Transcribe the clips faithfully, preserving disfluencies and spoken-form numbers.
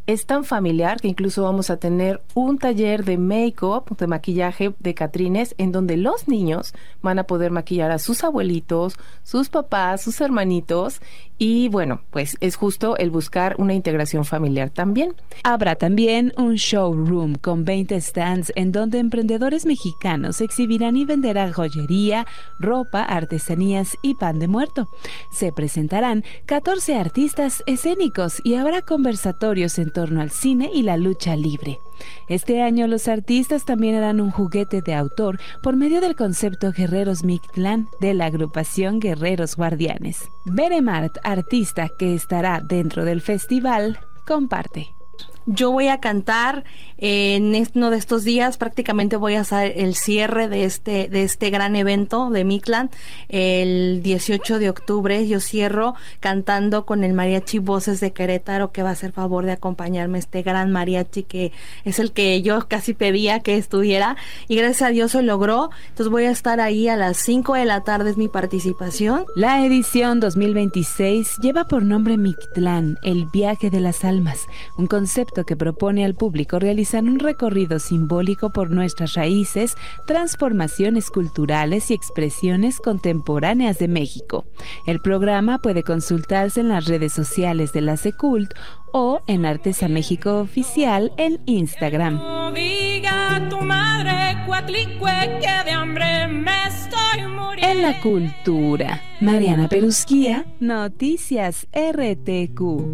es tan familiar que incluso vamos a tener un taller de make-up, de maquillaje de catrines, en donde los niños van a poder maquillar a sus abuelitos, sus papás, sus hermanitos, y bueno, pues es justo el buscar una integración familiar también. Habrá también un showroom con veinte stands en donde emprendedores mexicanos exhibirán y venderán joyería, ropa, artesanías y pan de muerto. Se presentarán catorce artistas escénicos y habrá conversatorios en torno al cine y la lucha libre. Este año los artistas también harán un juguete de autor por medio del concepto Guerreros Mictlán de la agrupación Guerreros Guardianes. Beremart, artista que estará dentro del festival, comparte. Yo voy a cantar eh, en uno de estos días, prácticamente voy a hacer el cierre de este de este gran evento de Mictlán. El dieciocho de octubre yo cierro cantando con el Mariachi Voces de Querétaro, que va a hacer favor de acompañarme, este gran mariachi que es el que yo casi pedía que estuviera, y gracias a Dios se logró. Entonces voy a estar ahí a las cinco de la tarde, es mi participación. La edición dos mil veintiséis lleva por nombre Mictlán, el viaje de las almas, un concepto que propone al público realizar un recorrido simbólico por nuestras raíces, transformaciones culturales y expresiones contemporáneas de México. El programa puede consultarse en las redes sociales de la Secult o en Artesa México Oficial en Instagram. No diga tu madre, Cuatlicue, que de hambre me estoy muriendo. En la cultura, Mariana Perusquía, Noticias R T Q.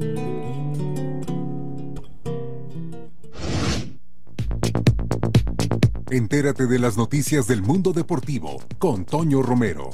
Entérate de las noticias del mundo deportivo con Toño Romero.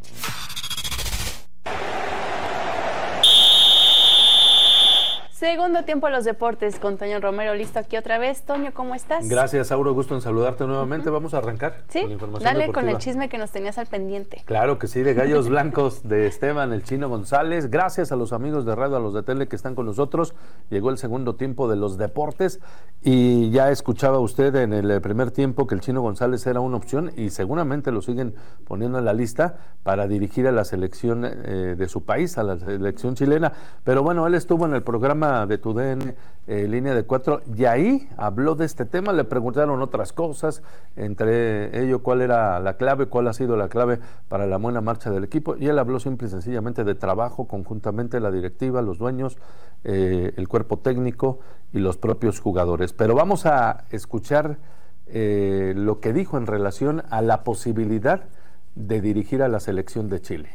Segundo tiempo de los deportes con Toño Romero, listo aquí otra vez. Toño, ¿cómo estás? Gracias, Auro, gusto en saludarte nuevamente. Uh-huh. Vamos a arrancar ¿Sí? con la información Dale deportiva. Con el chisme que nos tenías al pendiente. Claro que sí, de Gallos Blancos de Esteban El Chino González. Gracias a los amigos de radio, a los de tele que están con nosotros. Llegó el segundo tiempo de los deportes y ya escuchaba usted en el primer tiempo que el Chino González era una opción y seguramente lo siguen poniendo en la lista para dirigir a la selección eh, de su país, a la selección chilena. Pero bueno, él estuvo en el programa de TUDN Eh, línea de cuatro, y ahí habló de este tema, le preguntaron otras cosas, entre ello cuál era la clave, cuál ha sido la clave para la buena marcha del equipo, y él habló simple y sencillamente de trabajo conjuntamente, la directiva, los dueños, eh, el cuerpo técnico y los propios jugadores. Pero vamos a escuchar eh, lo que dijo en relación a la posibilidad de dirigir a la selección de Chile.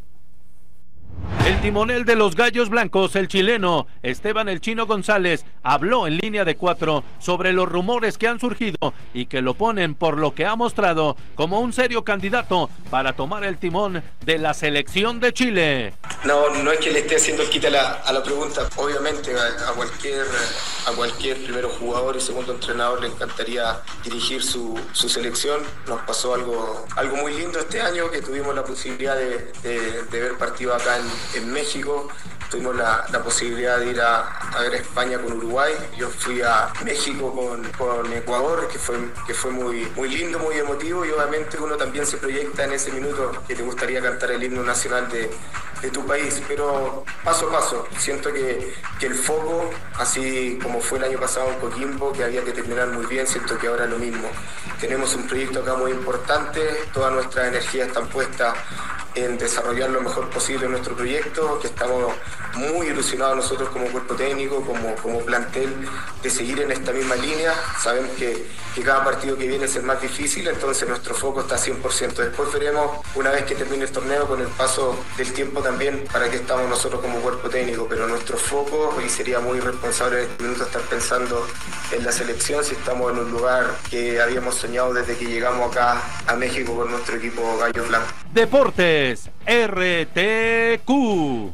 El timonel de los Gallos Blancos, el chileno Esteban El Chino González, habló en línea de cuatro sobre los rumores que han surgido y que lo ponen, por lo que ha mostrado, como un serio candidato para tomar el timón de la selección de Chile. No, no es que le esté haciendo el quite a la, a la pregunta. Obviamente a, a cualquier a cualquier primero jugador y segundo entrenador le encantaría dirigir su, su selección. Nos pasó algo, algo muy lindo este año, que tuvimos la posibilidad de, de, de ver partidos acá en en México. Tuvimos la, la posibilidad de ir a, a ver a España con Uruguay. Yo fui a México con, con Ecuador, que fue, que fue muy, muy lindo, muy emotivo, y obviamente uno también se proyecta en ese minuto que te gustaría cantar el himno nacional de, de tu país. Pero paso a paso, siento que, que el foco, así como fue el año pasado en Coquimbo, que había que terminar muy bien, siento que ahora es lo mismo. Tenemos un proyecto acá muy importante, todas nuestras energías están puestas en desarrollar lo mejor posible nuestro proyecto, que estamos muy ilusionados nosotros como cuerpo técnico, como, como plantel, de seguir en esta misma línea. Sabemos que, que cada partido que viene es el más difícil, entonces nuestro foco está cien por ciento. Después veremos, una vez que termine el torneo, con el paso del tiempo también, para qué estamos nosotros como cuerpo técnico, pero nuestro foco, y sería muy irresponsable en este minuto estar pensando en la selección si estamos en un lugar que habíamos soñado desde que llegamos acá a México con nuestro equipo Gallos Blancos. Deportes R T Q.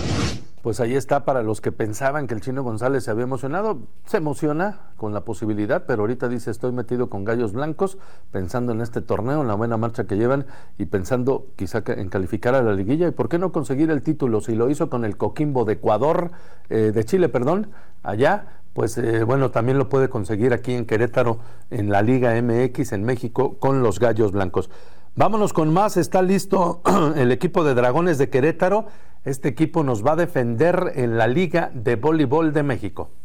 Pues ahí está, para los que pensaban que el Chino González se había emocionado, se emociona con la posibilidad, pero ahorita dice: estoy metido con Gallos Blancos, pensando en este torneo, en la buena marcha que llevan y pensando quizá en calificar a la liguilla, y por qué no conseguir el título, si lo hizo con el Coquimbo de Ecuador, eh, de Chile, perdón, allá, pues eh, bueno, también lo puede conseguir aquí en Querétaro, en la Liga M X, en México, con los Gallos Blancos. Vámonos con más, está listo el equipo de Dragones de Querétaro. Este equipo nos va a defender en la Liga de Voleibol de México.